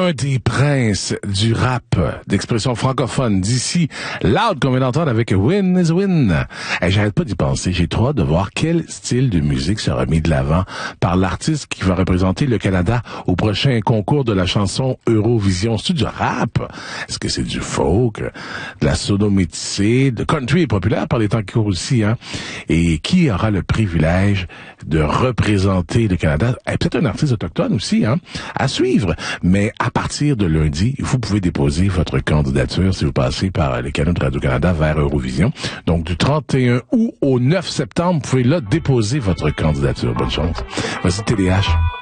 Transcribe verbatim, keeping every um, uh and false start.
un des princes du rap d'expression francophone d'ici, Loud qu'on vient d'entendre avec Win is Win. Et j'arrête pas d'y penser, j'ai trop hâte de voir quel style de musique sera mis de l'avant par l'artiste qui va représenter le Canada au prochain concours de la chanson Eurovision. C'est-tu du rap? Est-ce que c'est du folk? De la sono-métissée? De country est populaire par les temps qui courent aussi, hein? Et qui aura le privilège de représenter le Canada? Et peut-être un artiste autochtone aussi, hein? À suivre. Mais à partir de lundi, vous pouvez déposer votre candidature si vous passez par les canaux de Radio-Canada vers Eurovision. Donc, du trente et un août au neuf septembre, vous pouvez là déposer votre candidature. Bonne chance. Voici T D H.